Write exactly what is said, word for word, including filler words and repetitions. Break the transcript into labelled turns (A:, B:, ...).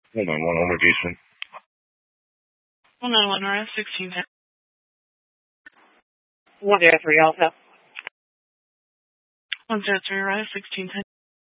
A: Hold on, one over Jason.
B: one nine one R S sixteen ten.
C: one zero three Alpha.
B: one zero three R S sixteen ten.